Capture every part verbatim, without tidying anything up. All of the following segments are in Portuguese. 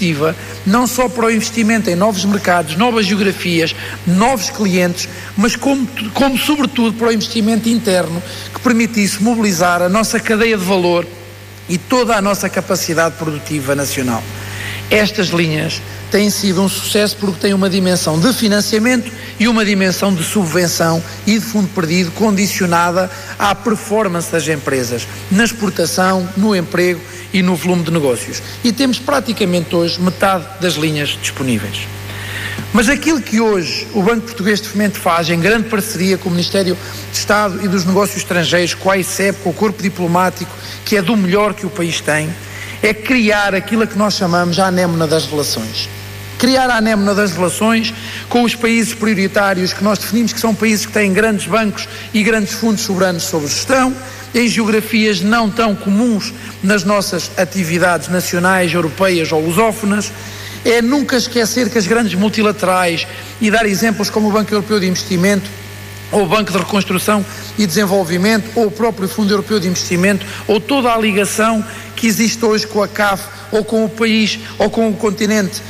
não só para o investimento em novos mercados, novas geografias, novos clientes, mas como, como sobretudo para o investimento interno que permitisse mobilizar a nossa cadeia de valor e toda a nossa capacidade produtiva nacional. Estas linhas têm sido um sucesso porque têm uma dimensão de financiamento e uma dimensão de subvenção e de fundo perdido condicionada à performance das empresas, na exportação, no emprego e no volume de negócios. E temos praticamente hoje metade das linhas disponíveis. Mas aquilo que hoje o Banco Português de Fomento faz, em grande parceria com o Ministério de Estado e dos Negócios Estrangeiros, com a I C E P, com o Corpo Diplomático, que é do melhor que o país tem, é criar aquilo a que nós chamamos a anémona das relações. Criar a anémona das relações com os países prioritários que nós definimos que são países que têm grandes bancos e grandes fundos soberanos sob gestão, em geografias não tão comuns nas nossas atividades nacionais, europeias ou lusófonas. É nunca esquecer que as grandes multilaterais, e dar exemplos como o Banco Europeu de Investimento, ou o Banco de Reconstrução e Desenvolvimento, ou o próprio Fundo Europeu de Investimento, ou toda a ligação que existe hoje com a C A F, ou com o país, ou com o continente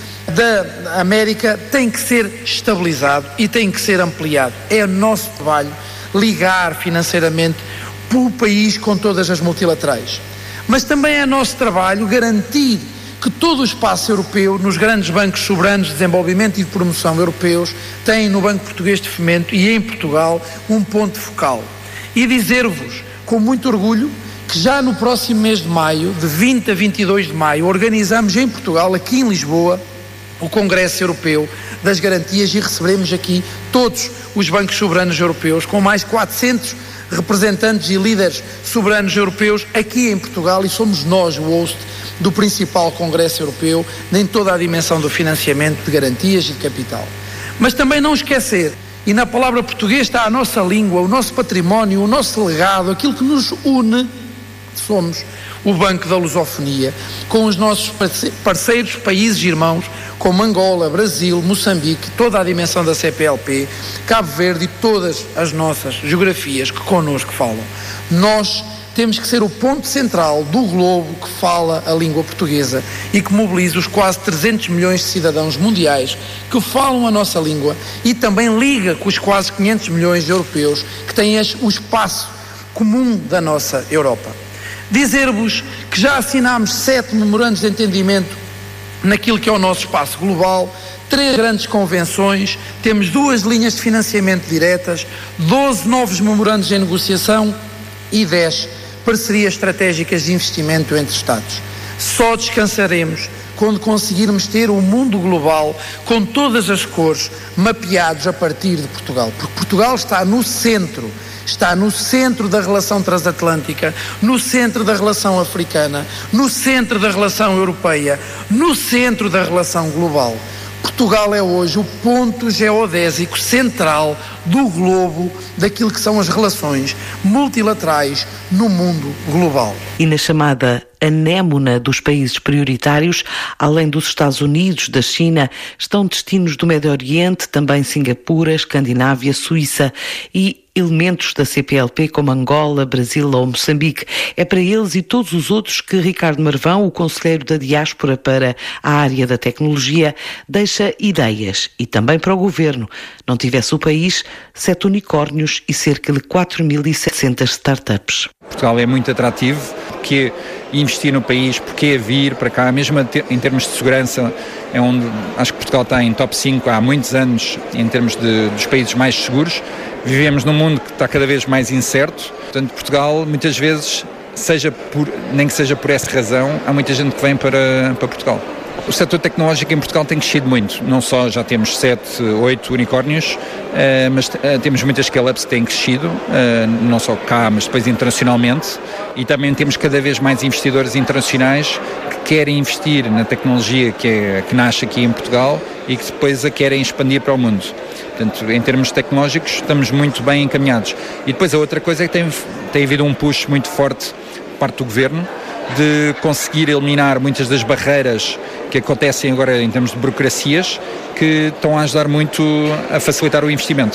da América, tem que ser estabilizado e tem que ser ampliado. É o nosso trabalho ligar financeiramente o país com todas as multilaterais. Mas também é nosso trabalho garantir que todo o espaço europeu, nos grandes bancos soberanos de desenvolvimento e de promoção europeus, tem no Banco Português de Fomento e em Portugal um ponto focal. E dizer-vos com muito orgulho que já no próximo mês de maio, de vinte a vinte e dois de maio, organizamos em Portugal, aqui em Lisboa, o Congresso Europeu das Garantias, e receberemos aqui todos os bancos soberanos europeus, com mais quatrocentos representantes e líderes soberanos europeus aqui em Portugal, e somos nós o host do principal Congresso Europeu em toda a dimensão do financiamento, de garantias e de capital. Mas também não esquecer, e na palavra portuguesa está a nossa língua, o nosso património, o nosso legado, aquilo que nos une. Somos o Banco da Lusofonia, com os nossos parceiros, países irmãos, como Angola, Brasil, Moçambique, toda a dimensão da C P L P, Cabo Verde e todas as nossas geografias que connosco falam. Nós temos que ser o ponto central do globo que fala a língua portuguesa e que mobiliza os quase trezentos milhões de cidadãos mundiais que falam a nossa língua, e também liga com os quase quinhentos milhões de europeus que têm o espaço comum da nossa Europa. Dizer-vos que já assinámos sete memorandos de entendimento naquilo que é o nosso espaço global, três grandes convenções, temos duas linhas de financiamento diretas, doze novos memorandos em negociação e dez parcerias estratégicas de investimento entre Estados. Só descansaremos quando conseguirmos ter um mundo global com todas as cores mapeados a partir de Portugal, porque Portugal está no centro, está no centro da relação transatlântica, no centro da relação africana, no centro da relação europeia, no centro da relação global. Portugal é hoje o ponto geodésico central do globo daquilo que são as relações multilaterais no mundo global. E na chamada anémona dos países prioritários, além dos Estados Unidos, da China, estão destinos do Médio Oriente, também Singapura, Escandinávia, Suíça e elementos da C P L P como Angola, Brasil ou Moçambique. É para eles e todos os outros que Ricardo Marvão, o conselheiro da diáspora para a área da tecnologia, deixa ideias, e também para o governo. Não tivesse o país sete unicórnios e cerca de quatro mil e setecentas startups. Portugal é muito atrativo, porque investir no país, porque vir para cá, mesmo em termos de segurança, é onde acho que Portugal está em top cinco há muitos anos em termos de, dos países mais seguros. Vivemos num mundo que está cada vez mais incerto, portanto Portugal muitas vezes, seja por, nem que seja por essa razão, há muita gente que vem para, para Portugal. O setor tecnológico em Portugal tem crescido muito, não só já temos sete, oito unicórnios, mas temos muitas scale-ups que têm crescido, não só cá, mas depois internacionalmente, e também temos cada vez mais investidores internacionais que querem investir na tecnologia que, é, que nasce aqui em Portugal e que depois a querem expandir para o mundo. Portanto, em termos tecnológicos, estamos muito bem encaminhados. E depois a outra coisa é que tem, tem havido um push muito forte por parte do Governo de conseguir eliminar muitas das barreiras que acontecem agora em termos de burocracias, que estão a ajudar muito a facilitar o investimento.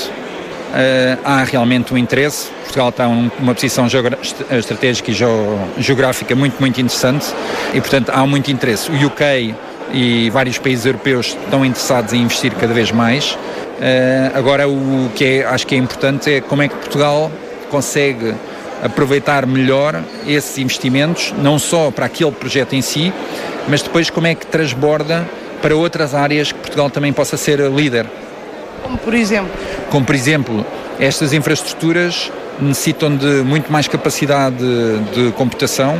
Uh, há realmente um interesse. Portugal está numa posição geogra- estratégica e geográfica muito, muito interessante e, portanto, há muito interesse. O U K e vários países europeus estão interessados em investir cada vez mais. Uh, agora, o que é, acho que é importante é como é que Portugal consegue aproveitar melhor esses investimentos, não só para aquele projeto em si, mas depois como é que transborda para outras áreas que Portugal também possa ser líder. Como por exemplo? Como por exemplo, estas infraestruturas necessitam de muito mais capacidade de, de computação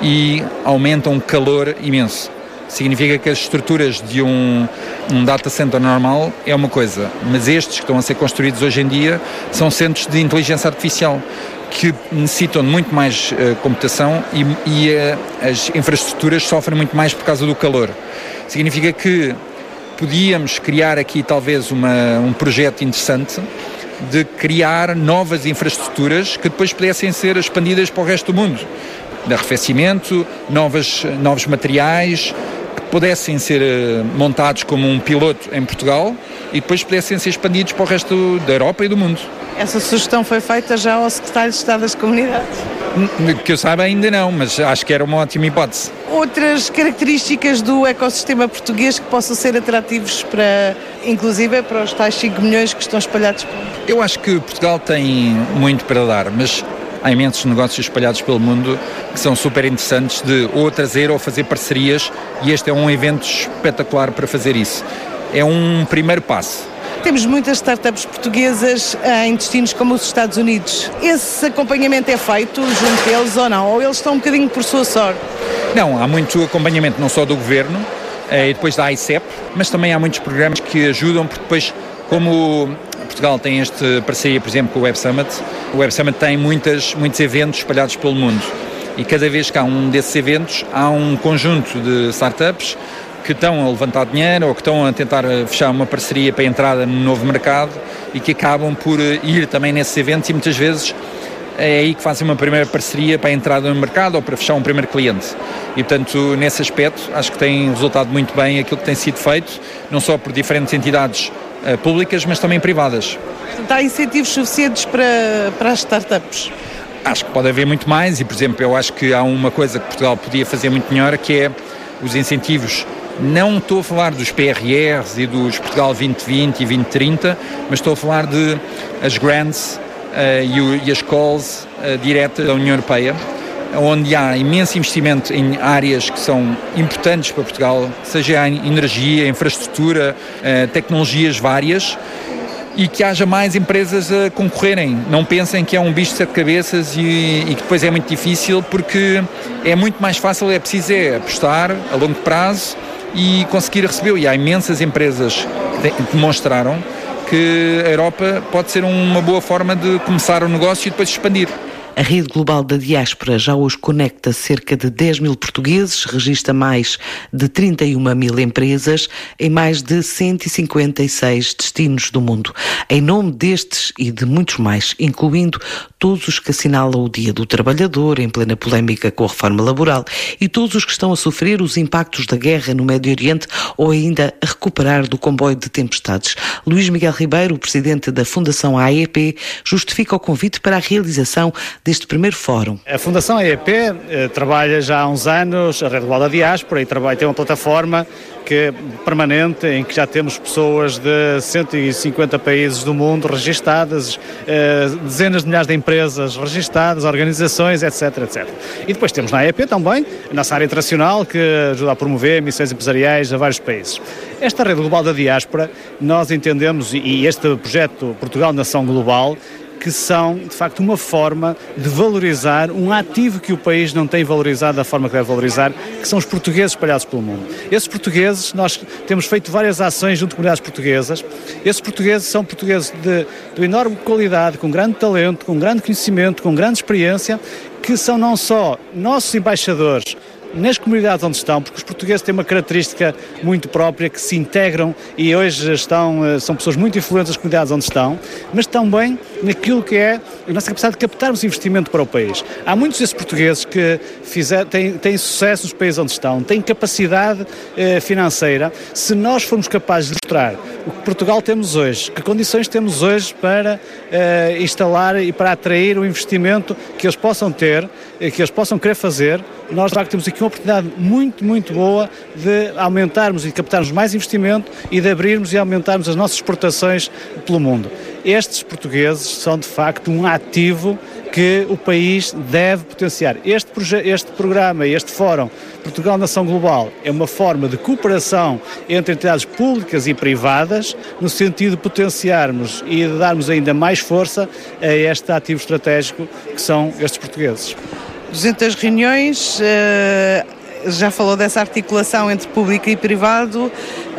e aumentam um calor imenso. Significa que as estruturas de um, um data center normal é uma coisa, mas estes que estão a ser construídos hoje em dia são centros de inteligência artificial que necessitam de muito mais uh, computação e, e uh, as infraestruturas sofrem muito mais por causa do calor. Significa que podíamos criar aqui talvez uma, um projeto interessante de criar novas infraestruturas que depois pudessem ser expandidas para o resto do mundo. De arrefecimento, novas, novos materiais que pudessem ser uh, montados como um piloto em Portugal e depois pudessem ser expandidos para o resto da Europa e do mundo. Essa sugestão foi feita já ao Secretário de Estado das Comunidades? Que eu saiba ainda não, mas acho que era uma ótima hipótese. Outras características do ecossistema português que possam ser atrativos para, inclusive, para os tais cinco milhões que estão espalhados pelo mundo? Eu acho que Portugal tem muito para dar, mas há imensos negócios espalhados pelo mundo que são super interessantes de ou trazer ou fazer parcerias e este é um evento espetacular para fazer isso. É um primeiro passo. Temos muitas startups portuguesas em destinos como os Estados Unidos. Esse acompanhamento é feito junto deles ou não? Ou eles estão um bocadinho por sua sorte? Não, há muito acompanhamento não só do Governo e depois da I C E P, mas também há muitos programas que ajudam, porque depois, como Portugal tem esta parceria, por exemplo, com o Web Summit, o Web Summit tem muitas, muitos eventos espalhados pelo mundo e cada vez que há um desses eventos, há um conjunto de startups que estão a levantar dinheiro ou que estão a tentar fechar uma parceria para a entrada num novo mercado e que acabam por ir também nesses eventos e muitas vezes é aí que fazem uma primeira parceria para a entrada no mercado ou para fechar um primeiro cliente. E, portanto, nesse aspecto, acho que tem resultado muito bem aquilo que tem sido feito, não só por diferentes entidades uh, públicas, mas também privadas. Portanto, há incentivos suficientes para, para as startups? Acho que pode haver muito mais e, por exemplo, eu acho que há uma coisa que Portugal podia fazer muito melhor, que é os incentivos. Não estou a falar dos P R Rs e dos Portugal vinte vinte e vinte trinta, mas estou a falar de as grants uh, e, o, e as calls uh, diretas da União Europeia, onde há imenso investimento em áreas que são importantes para Portugal, seja em energia, infraestrutura, uh, tecnologias várias, e que haja mais empresas a concorrerem. Não pensem que é um bicho de sete cabeças e, e que depois é muito difícil, porque é muito mais fácil, é preciso é apostar a longo prazo e conseguir receber. E há imensas empresas que demonstraram que a Europa pode ser uma boa forma de começar o negócio e depois expandir. A Rede Global da Diáspora já hoje conecta cerca de dez mil portugueses, registra mais de trinta e uma mil empresas em mais de cento e cinquenta e seis destinos do mundo. Em nome destes e de muitos mais, incluindo todos os que assinalam o Dia do Trabalhador, em plena polémica com a reforma laboral, e todos os que estão a sofrer os impactos da guerra no Médio Oriente ou ainda a recuperar do comboio de tempestades. Luís Miguel Ribeiro, o presidente da Fundação A E P, justifica o convite para a realização deste primeiro fórum. A Fundação A E P eh, trabalha já há uns anos, a Rede Global da Diáspora, e trabalha, tem uma plataforma que, permanente, em que já temos pessoas de cento e cinquenta países do mundo registadas, eh, dezenas de milhares de empresas registadas, organizações, etc, etcétera. E depois temos na A E P também a nossa área internacional, que ajuda a promover missões empresariais a vários países. Esta Rede Global da Diáspora, nós entendemos, e este projeto Portugal Nação Global, que são, de facto, uma forma de valorizar um ativo que o país não tem valorizado da forma que deve valorizar, que são os portugueses espalhados pelo mundo. Esses portugueses, nós temos feito várias ações junto com comunidades portuguesas. Esses portugueses são portugueses de, de enorme qualidade, com grande talento, com grande conhecimento, com grande experiência, que são não só nossos embaixadores nas comunidades onde estão, porque os portugueses têm uma característica muito própria, que se integram e hoje estão, são pessoas muito influentes nas comunidades onde estão, mas também naquilo que é a nossa capacidade de captarmos investimento para o país. Há muitos desses portugueses que fizer, têm, têm sucesso nos países onde estão, têm capacidade eh, financeira. Se nós formos capazes de mostrar o que Portugal temos hoje, que condições temos hoje para eh, instalar e para atrair o investimento que eles possam ter, que eles possam querer fazer, nós de facto temos aqui uma oportunidade muito, muito boa de aumentarmos e captarmos mais investimento e de abrirmos e aumentarmos as nossas exportações pelo mundo. Estes portugueses são de facto um ativo que o país deve potenciar. Este, este programa, este Fórum Portugal Nação Global é uma forma de cooperação entre entidades públicas e privadas no sentido de potenciarmos e de darmos ainda mais força a este ativo estratégico que são estes portugueses. duzentas reuniões, já falou dessa articulação entre público e privado.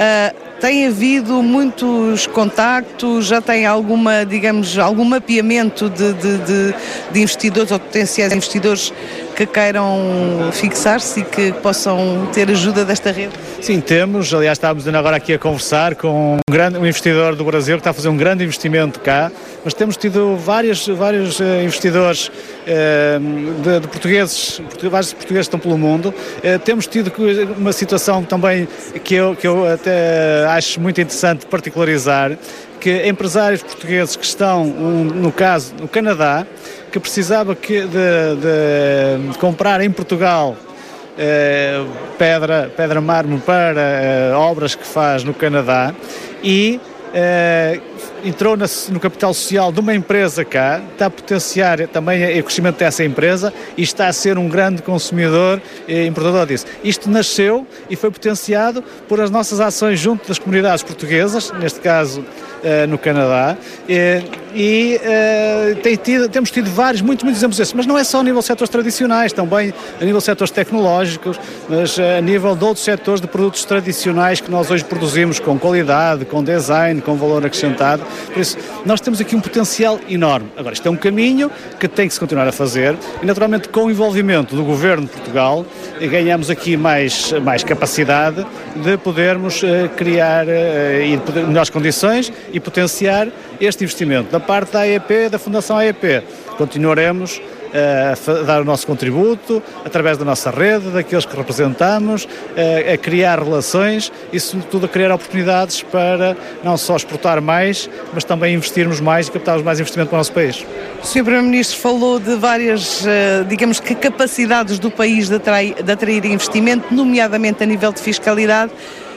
Tem havido muitos contactos, já tem alguma, digamos, algum mapeamento de, de, de, de investidores ou potenciais investidores que queiram fixar-se e que possam ter ajuda desta rede? Sim, temos. Aliás, estávamos agora aqui a conversar com um, grande, um investidor do Brasil que está a fazer um grande investimento cá, mas temos tido vários, vários uh, investidores uh, de, de portugueses, vários portugueses que estão pelo mundo. Uh, temos tido uma situação também que eu, que eu até acho muito interessante particularizar, que empresários portugueses que estão, um, no caso, no Canadá, que precisava que de, de, de comprar em Portugal eh, pedra, pedra mármore para eh, obras que faz no Canadá e eh, entrou na, no capital social de uma empresa cá, está a potenciar também o crescimento dessa empresa e está a ser um grande consumidor e importador disso. Isto nasceu e foi potenciado por as nossas ações junto das comunidades portuguesas, neste caso Uh, no Canadá, e, e uh, tem tido, temos tido vários, muitos, muitos exemplos desses, mas não é só a nível de setores tradicionais, também a nível de setores tecnológicos, mas uh, a nível de outros setores de produtos tradicionais que nós hoje produzimos com qualidade, com design, com valor acrescentado. Por isso, nós temos aqui um potencial enorme. Agora, isto é um caminho que tem que se continuar a fazer e, naturalmente, com o envolvimento do Governo de Portugal, ganhamos aqui mais, mais capacidade de podermos uh, criar uh, e poder, melhores condições e potenciar este investimento. Da parte da A E P, da Fundação A E P, continuaremos uh, a dar o nosso contributo através da nossa rede, daqueles que representamos, uh, a criar relações e, sobretudo, a criar oportunidades para não só exportar mais, mas também investirmos mais e captarmos mais investimento para o nosso país. O senhor Primeiro-Ministro falou de várias, digamos que, capacidades do país de atrair, de atrair investimento, nomeadamente a nível de fiscalidade.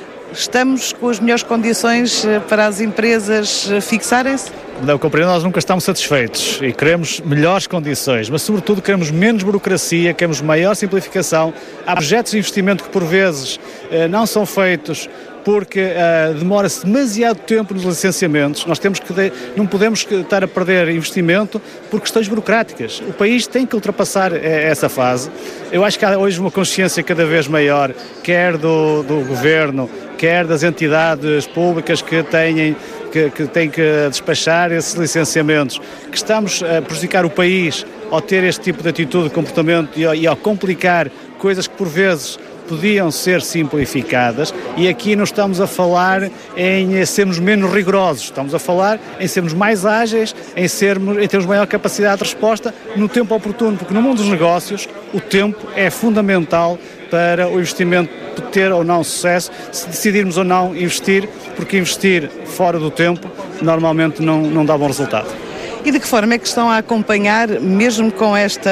Estamos com as melhores condições para as empresas fixarem-se? Não, compreendo, nós nunca estamos satisfeitos e queremos melhores condições, mas sobretudo queremos menos burocracia, queremos maior simplificação. Há projetos de investimento que por vezes não são feitos porque uh, demora-se demasiado tempo nos licenciamentos. Nós temos que de... não podemos estar a perder investimento por questões burocráticas. O país tem que ultrapassar essa fase. Eu acho que há hoje uma consciência cada vez maior, quer do, do governo, quer das entidades públicas que têm que, que, têm que despachar esses licenciamentos, que estamos a prejudicar o país ao ter este tipo de atitude, de comportamento e ao, e ao complicar coisas que por vezes podiam ser simplificadas, e aqui não estamos a falar em sermos menos rigorosos, estamos a falar em sermos mais ágeis, em, sermos, em termos maior capacidade de resposta no tempo oportuno, porque no mundo dos negócios o tempo é fundamental para o investimento ter ou não sucesso, se decidirmos ou não investir, porque investir fora do tempo normalmente não, não dá bom resultado. E de que forma é que estão a acompanhar, mesmo com esta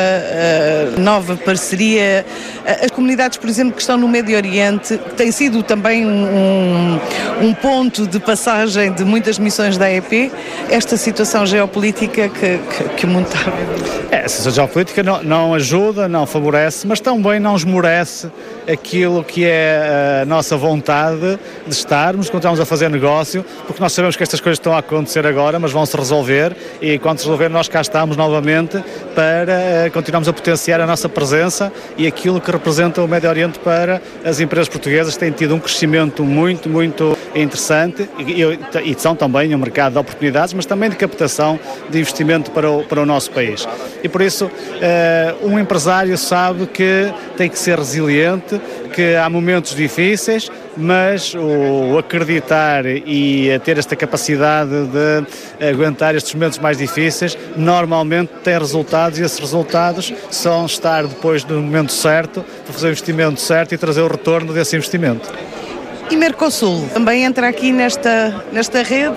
uh, nova parceria, uh, as comunidades, por exemplo, que estão no Médio Oriente, que tem sido também um, um ponto de passagem de muitas missões da A E P, esta situação geopolítica que, que, que o mundo está a viver? É, a situação geopolítica não, não ajuda, não favorece, mas também não esmorece aquilo que é a nossa vontade de estarmos, continuamos a fazer negócio, porque nós sabemos que estas coisas estão a acontecer agora, mas vão se resolver, e quando se resolver nós cá estamos novamente para uh, continuarmos a potenciar a nossa presença e aquilo que representa o Médio Oriente para as empresas portuguesas, que têm tido um crescimento muito, muito interessante e, e, e são também um mercado de oportunidades, mas também de captação de investimento para o, para o nosso país. E por isso uh, um empresário sabe que tem que ser resiliente, que há momentos difíceis, mas o acreditar e ter esta capacidade de aguentar estes momentos mais difíceis normalmente tem resultados, e esses resultados são estar depois do momento certo, para fazer o investimento certo e trazer o retorno desse investimento. E Mercosul também entra aqui nesta, nesta rede?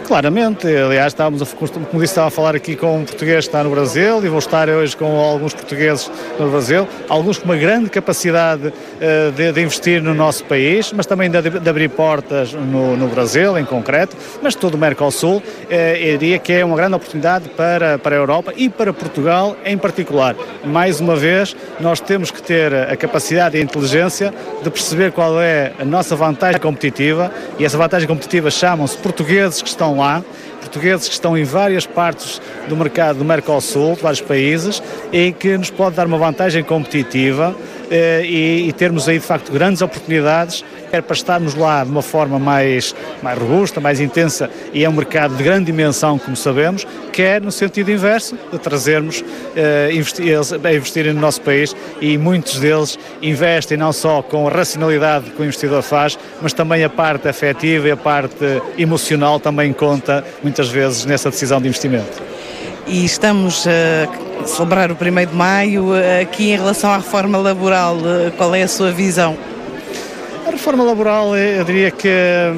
Claramente, aliás, estávamos a, como disse, estava a falar aqui com um português que está no Brasil e vou estar hoje com alguns portugueses no Brasil, alguns com uma grande capacidade uh, de, de investir no nosso país, mas também de, de abrir portas no, no Brasil, em concreto, mas todo o Mercosul, uh, eu diria que é uma grande oportunidade para, para a Europa e para Portugal em particular. Mais uma vez, nós temos que ter a capacidade e a inteligência de perceber qual é a nossa vantagem competitiva, e essa vantagem competitiva chamam-se portugueses que estão lá, portugueses que estão em várias partes do mercado do Mercosul, de vários países, e que nos pode dar uma vantagem competitiva eh, e, e termos aí de facto grandes oportunidades, quer para estarmos lá de uma forma mais, mais robusta, mais intensa, e é um mercado de grande dimensão, como sabemos, quer no sentido inverso, de trazermos eh, investir, eles a investirem no nosso país, e muitos deles investem não só com a racionalidade que o investidor faz, mas também a parte afetiva e a parte emocional também conta muitas vezes nessa decisão de investimento. E estamos a celebrar o primeiro de maio, aqui em relação à reforma laboral, qual é a sua visão? A reforma laboral, eu diria que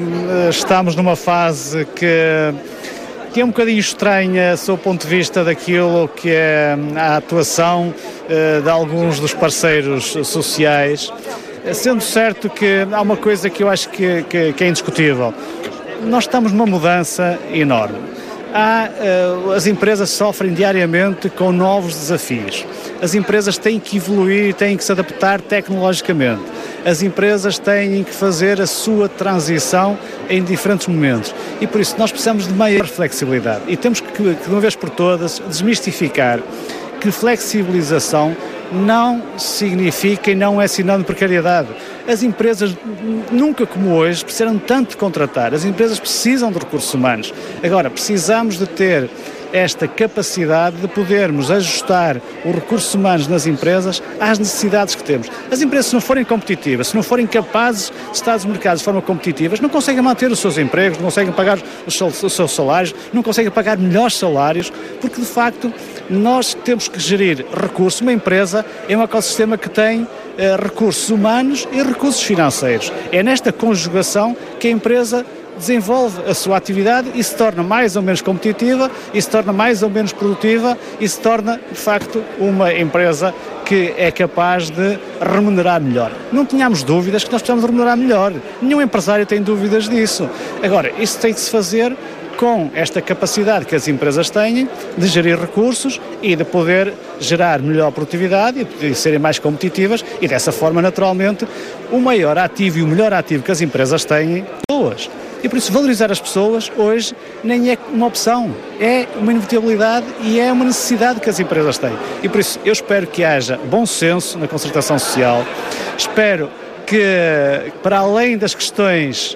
estamos numa fase que, que é um bocadinho estranha, sob o ponto de vista daquilo que é a atuação de alguns dos parceiros sociais, sendo certo que há uma coisa que eu acho que, que, que é indiscutível. Nós estamos numa mudança enorme. Há, uh, as empresas sofrem diariamente com novos desafios. As empresas têm que evoluir, têm que se adaptar tecnologicamente. As empresas têm que fazer a sua transição em diferentes momentos. E por isso nós precisamos de maior flexibilidade. E temos que, que de uma vez por todas, desmistificar que flexibilização não significa e não é sinónimo de precariedade. As empresas, nunca como hoje, precisam tanto de contratar. As empresas precisam de recursos humanos. Agora, precisamos de ter esta capacidade de podermos ajustar os recursos humanos nas empresas às necessidades que temos. As empresas, se não forem competitivas, se não forem capazes de estar nos mercados de forma competitivas, não conseguem manter os seus empregos, não conseguem pagar os seus salários, não conseguem pagar melhores salários, porque de facto nós temos que gerir recursos. Uma empresa é um ecossistema que tem eh, recursos humanos e recursos financeiros. É nesta conjugação que a empresa desenvolve a sua atividade e se torna mais ou menos competitiva, e se torna mais ou menos produtiva, e se torna, de facto, uma empresa que é capaz de remunerar melhor. Não tenhamos dúvidas que nós precisamos de remunerar melhor. Nenhum empresário tem dúvidas disso. Agora, isso tem de se fazer com esta capacidade que as empresas têm de gerir recursos e de poder gerar melhor produtividade e de serem mais competitivas, e dessa forma, naturalmente, o maior ativo e o melhor ativo que as empresas têm são pessoas. E por isso valorizar as pessoas hoje nem é uma opção, é uma inevitabilidade e é uma necessidade que as empresas têm. E por isso eu espero que haja bom senso na concertação social, espero que, para além das questões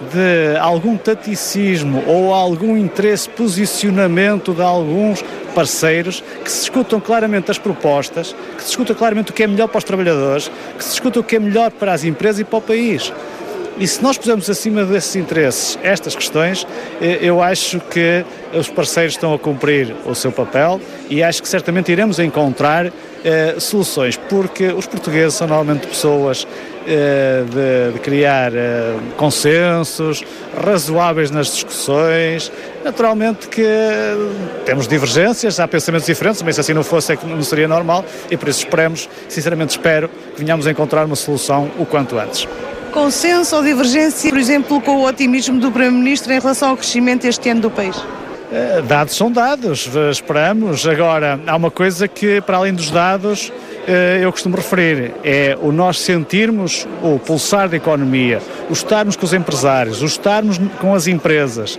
de algum taticismo ou algum interesse, posicionamento de alguns parceiros, que se discutam claramente as propostas, que se discuta claramente o que é melhor para os trabalhadores, que se discuta o que é melhor para as empresas e para o país. E se nós pusermos acima desses interesses estas questões, eu acho que os parceiros estão a cumprir o seu papel, e acho que certamente iremos encontrar eh, soluções, porque os portugueses são normalmente pessoas eh, de, de criar eh, consensos razoáveis nas discussões. Naturalmente que temos divergências, há pensamentos diferentes, mas se assim não fosse é que não seria normal, e por isso esperemos, sinceramente espero, que venhamos a encontrar uma solução o quanto antes. Consenso ou divergência, por exemplo, com o otimismo do Primeiro-Ministro em relação ao crescimento este ano do país? Dados são dados, esperamos. Agora, há uma coisa que, para além dos dados, eu costumo referir, é o nós sentirmos o pulsar da economia, o estarmos com os empresários, o estarmos com as empresas.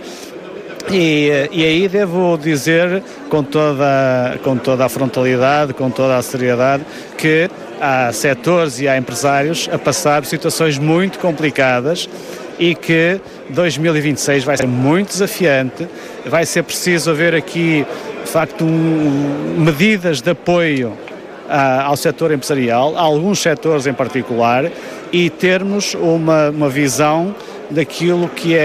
E, e aí devo dizer com toda, com toda a frontalidade, com toda a seriedade, que há setores e há empresários a passar por situações muito complicadas e que dois mil e vinte e seis vai ser muito desafiante, vai ser preciso haver aqui, de facto, um, medidas de apoio a, ao setor empresarial, a alguns setores em particular, e termos uma, uma visão daquilo que é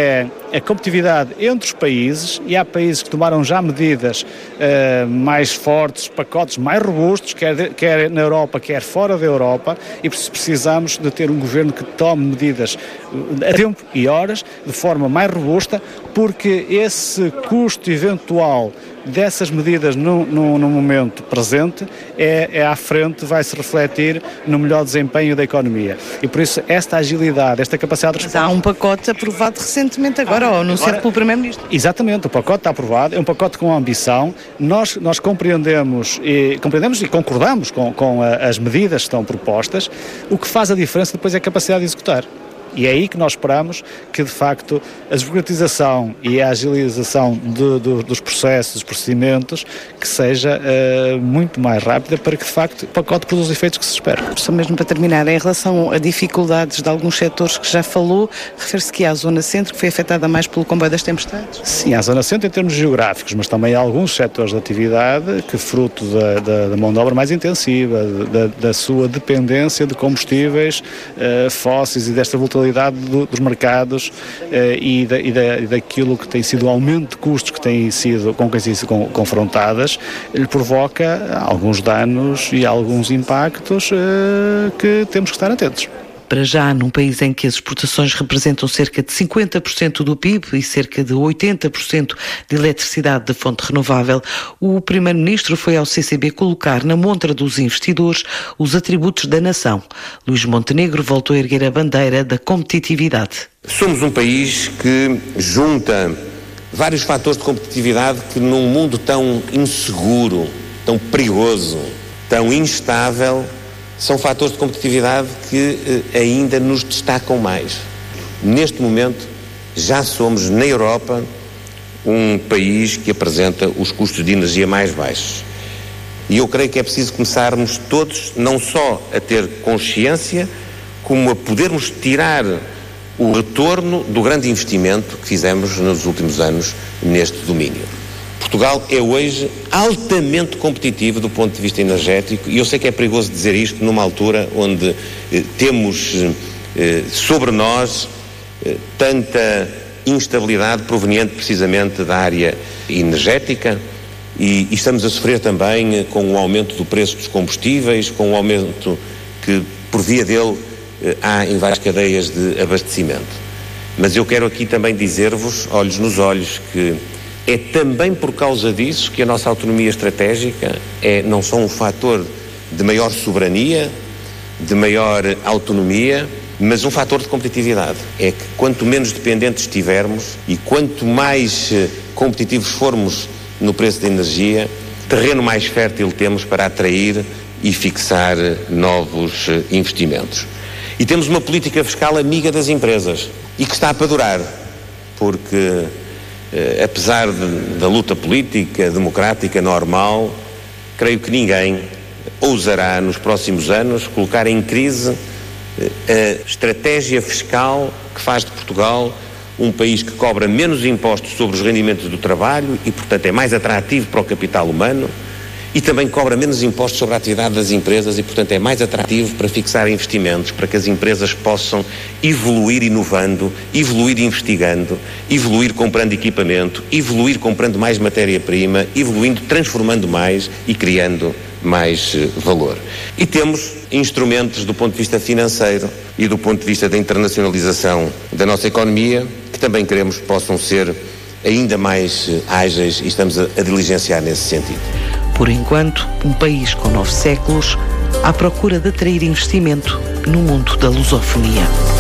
a competitividade entre os países, e há países que tomaram já medidas uh, mais fortes, pacotes mais robustos, quer, quer na Europa, quer fora da Europa, e precisamos de ter um governo que tome medidas a tempo e horas, de forma mais robusta, porque esse custo eventual dessas medidas no, no, no momento presente é, é à frente, vai se refletir no melhor desempenho da economia. E por isso esta agilidade, esta capacidade de resposta... Mas há um pacote aprovado recentemente agora, ah, ou anunciado agora, pelo Primeiro-Ministro. Exatamente, o pacote está aprovado, é um pacote com ambição. Nós, nós compreendemos, e, compreendemos e concordamos com, com a, as medidas que estão propostas. O que faz a diferença depois é a capacidade de executar. E é aí que nós esperamos que, de facto, a desburocratização e a agilização de, de, dos processos, dos procedimentos, que seja uh, muito mais rápida para que, de facto, o pacote produza os efeitos que se espera. Só mesmo para terminar, em relação a dificuldades de alguns setores que já falou, refere-se que há a Zona Centro, que foi afetada mais pelo comboio das tempestades? Sim, há a Zona Centro em termos geográficos, mas também há alguns setores de atividade que, fruto da, da, da mão de obra mais intensiva, da, da sua dependência de combustíveis uh, fósseis e desta volatilidade Do, dos mercados eh, e, da, e, da, e daquilo que tem sido o aumento de custos que têm sido, com que têm sido confrontadas, lhe provoca alguns danos e alguns impactos eh, que temos que estar atentos. Para já, num país em que as exportações representam cerca de cinquenta por cento do P I B e cerca de oitenta por cento de eletricidade de fonte renovável, o Primeiro-Ministro foi ao C C B colocar na montra dos investidores os atributos da nação. Luís Montenegro voltou a erguer a bandeira da competitividade. Somos um país que junta vários fatores de competitividade que, num mundo tão inseguro, tão perigoso, tão instável, são fatores de competitividade que eh, ainda nos destacam mais. Neste momento, já somos, na Europa, um país que apresenta os custos de energia mais baixos. E eu creio que é preciso começarmos todos, não só a ter consciência, como a podermos tirar o retorno do grande investimento que fizemos nos últimos anos neste domínio. Portugal é hoje altamente competitivo do ponto de vista energético, e eu sei que é perigoso dizer isto numa altura onde eh, temos eh, sobre nós eh, tanta instabilidade proveniente precisamente da área energética, e, e estamos a sofrer também eh, com o aumento do preço dos combustíveis, com o aumento que por via dele eh, há em várias cadeias de abastecimento. Mas eu quero aqui também dizer-vos, olhos nos olhos, que é também por causa disso que a nossa autonomia estratégica é não só um fator de maior soberania, de maior autonomia, mas um fator de competitividade. É que quanto menos dependentes estivermos e quanto mais competitivos formos no preço da energia, terreno mais fértil temos para atrair e fixar novos investimentos. E temos uma política fiscal amiga das empresas e que está para durar, porque Uh, apesar de, da luta política, democrática, normal, creio que ninguém ousará nos próximos anos colocar em crise uh, a estratégia fiscal que faz de Portugal um país que cobra menos impostos sobre os rendimentos do trabalho e, portanto, é mais atrativo para o capital humano, e também cobra menos impostos sobre a atividade das empresas e, portanto, é mais atrativo para fixar investimentos, para que as empresas possam evoluir inovando, evoluir investigando, evoluir comprando equipamento, evoluir comprando mais matéria-prima, evoluindo, transformando mais e criando mais valor. E temos instrumentos do ponto de vista financeiro e do ponto de vista da internacionalização da nossa economia, que também queremos que possam ser ainda mais ágeis, e estamos a, a diligenciar nesse sentido. Por enquanto, um país com nove séculos à procura de atrair investimento no mundo da lusofonia.